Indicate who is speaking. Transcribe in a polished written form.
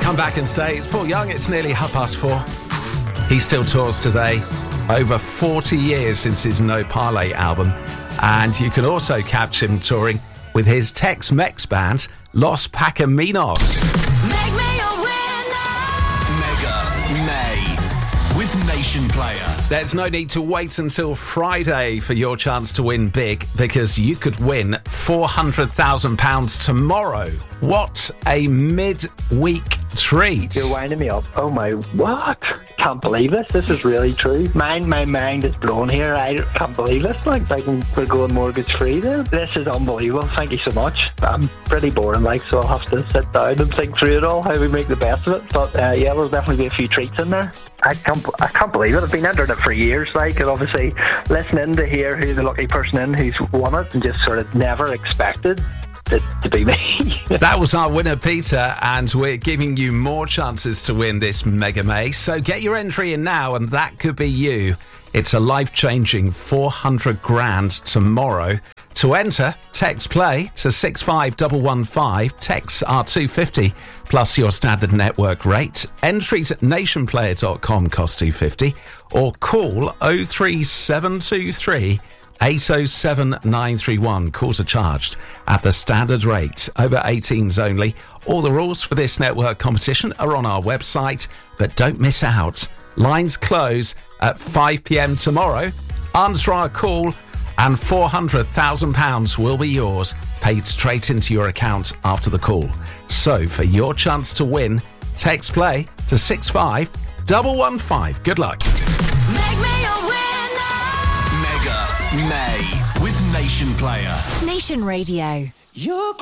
Speaker 1: come back and stay. It's Paul Young. It's nearly 4:30. He still tours today. Over 40 years since his No Parley album. And you can also catch him touring with his Tex-Mex band, Los Pacaminos.
Speaker 2: Make me a winner.
Speaker 3: Mega May with Nation Player.
Speaker 1: There's no need to wait until Friday for your chance to win big, because you could win £400,000 tomorrow. What a mid-week treat.
Speaker 4: You're winding me up. Oh my, what? Can't believe this. This is really true. My mind is blown here. I can't believe this. Like, we're going mortgage free then. This is unbelievable. Thank you so much. I'm pretty boring, so I'll have to sit down and think through it all, how we make the best of it. But yeah, there'll definitely be a few treats in there. I can't believe it. I've been entering it for years, and obviously listening to hear who the lucky person in who's won it, and just sort of never expected it to be me.
Speaker 1: That was our winner, Peter, and we're giving you more chances to win this Mega May. So get your entry in now, and that could be you. It's a life-changing 400 grand tomorrow. To enter, text play to 65115. Texts are $2.50 plus your standard network rate. Entries at nationplayer.com cost $2.50, or call 03723 807 931. Calls are charged at the standard rate. Over 18s only. All the rules for this network competition are on our website, but don't miss out. Lines close at 5 p.m. tomorrow. Answer our call and £400,000 will be yours, paid straight into your account after the call. So for your chance to win, text play to 65115. Good luck.
Speaker 2: Make me a winner.
Speaker 3: Mega May with Nation Player.
Speaker 5: Nation Radio.
Speaker 3: You're